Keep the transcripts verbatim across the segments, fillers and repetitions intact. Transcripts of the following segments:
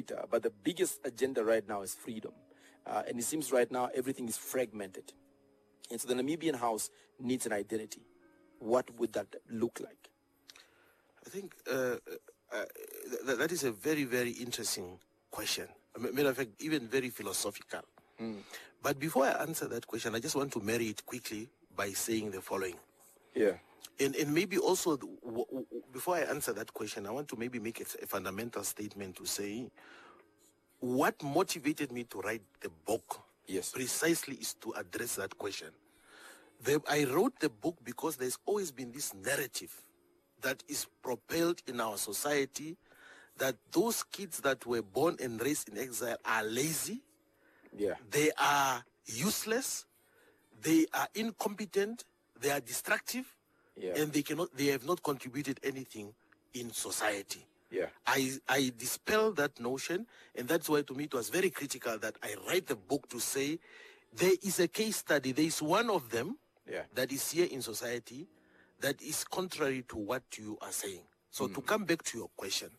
agenda, but the biggest agenda right now is freedom. Uh, and it seems right now everything is fragmented. And so the Namibian House needs an identity. What would that look like? I think uh, uh, th that is a very, very interesting question. I mean, in fact, even very philosophical. Mm. But before I answer that question, I just want to marry it quickly by saying the following. Yeah. And, and maybe also, the, w w before I answer that question, I want to maybe make a, a fundamental statement to say, what motivated me to write the book yes. precisely is to address that question. The, I wrote the book because there's always been this narrative that is propelled in our society that those kids that were born and raised in exile are lazy, yeah. they are useless, they are incompetent, they are destructive, yeah. and they cannot, they have not contributed anything in society. Yeah. I, I dispel that notion, and that's why to me it was very critical that I write the book to say there is a case study, there is one of them yeah. that is here in society that is contrary to what you are saying. So mm. to come back to your question,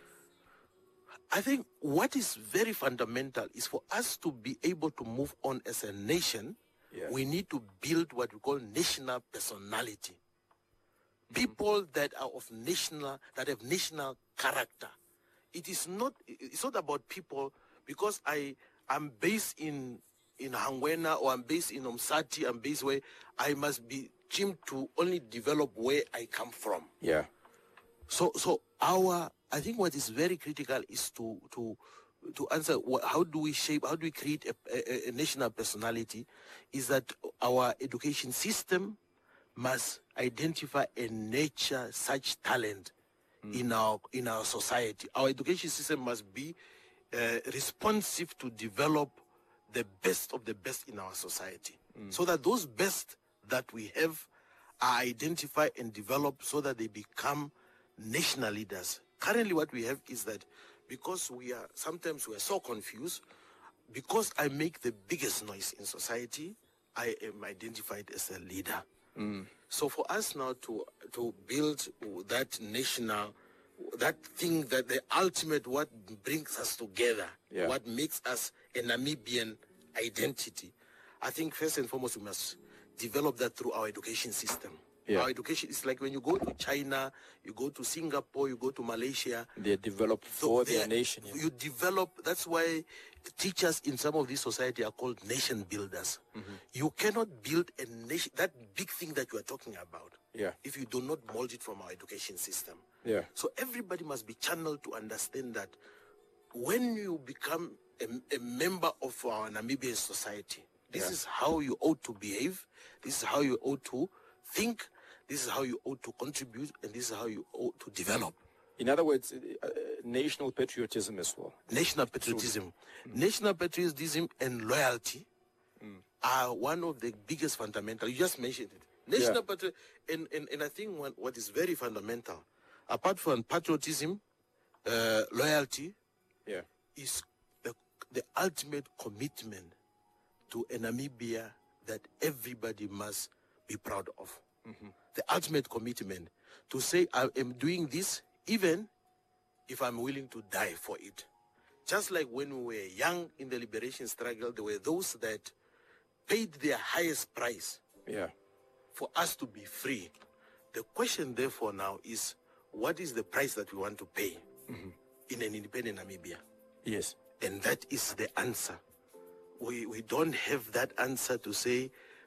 I think what is very fundamental is for us to be able to move on as a nation, yeah. we need to build what we call national personality. People that are of national, that have national character. It is not, it's not about people, because I am based in, in Hangwena, or I'm based in Umsati, I'm based where I must be trimmed to only develop where I come from. Yeah. So, so our, I think what is very critical is to, to, to answer what, how do we shape, how do we create a, a, a national personality, is that our education system must identify and nurture such talent mm. in our in our society. Our education system must be uh, responsive to develop the best of the best in our society, mm. so that those best that we have are identified and developed so that they become national leaders. Currently what we have is that because we are, sometimes we are so confused, because I make the biggest noise in society, I am identified as a leader. Mm. So for us now to to build that national, that thing, that the ultimate, what brings us together, yeah. what makes us a Namibian identity, I think first and foremost we must develop that through our education system. Yeah. Our education is like when you go to China, you go to Singapore, you go to Malaysia. They're developed for so their nation. Yeah. You develop, that's why teachers in some of these society are called nation builders. Mm-hmm. You cannot build a nation, that big thing that you are talking about, yeah. if you do not mold it from our education system. Yeah. So everybody must be channeled to understand that when you become a, a member of our Namibian society, this yeah. is how you ought to behave, this is how you ought to think, this is how you ought to contribute, and this is how you ought to develop. In other words, uh, national patriotism as well. National patriotism. Mm. National patriotism and loyalty mm. are one of the biggest fundamental. You just mentioned it. National yeah. patriotism, and, and, and I think one, what is very fundamental, apart from patriotism, uh, loyalty, yeah. is the, the ultimate commitment to a Namibia that everybody must be proud of. Mm-hmm. The ultimate commitment to say, I am doing this even if I'm willing to die for it. Just like when we were young in the liberation struggle, there were those that paid their highest price yeah. for us to be free. The question therefore now is, what is the price that we want to pay mm-hmm. in an independent Namibia? Yes. And that is the answer. We, we don't have that answer to say,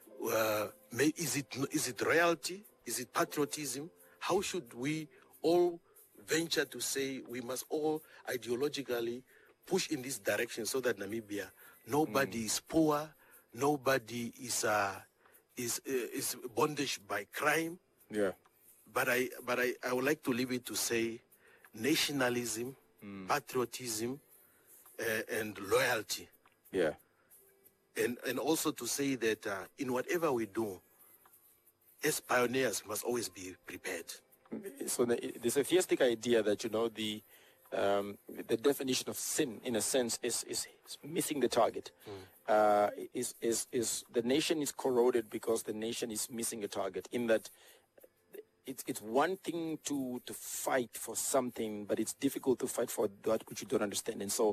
uh, may, is it is it royalty? Is it patriotism? How should we all venture to say we must all ideologically push in this direction so that Namibia, nobody mm. is poor, nobody is uh, is uh, is bondage by crime. Yeah. But I but I, I would like to leave it to say nationalism, mm. patriotism, uh, and loyalty. Yeah. And and also to say that uh, in whatever we do, as pioneers must always be prepared. So the, there's a theistic idea that, you know, the um, the definition of sin, in a sense, is is, is missing the target. Mm. Uh, is is is the nation is corroded because the nation is missing a target. In that, it's it's one thing to to fight for something, but it's difficult to fight for that which you don't understand. And so,